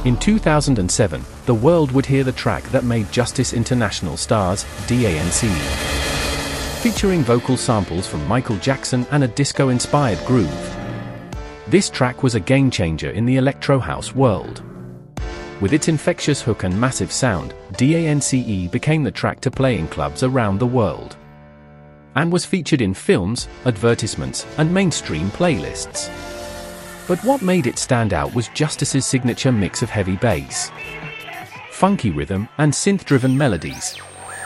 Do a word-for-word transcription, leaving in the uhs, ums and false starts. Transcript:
In two thousand seven, the world would hear the track that made Justice International stars, Dance. Featuring vocal samples from Michael Jackson and a disco-inspired groove. This track was a game-changer in the electro house world. With its infectious hook and massive sound, Dance became the track to play in clubs around the world, and was featured in films, advertisements, and mainstream playlists. But what made it stand out was Justice's signature mix of heavy bass, funky rhythm, and synth-driven melodies.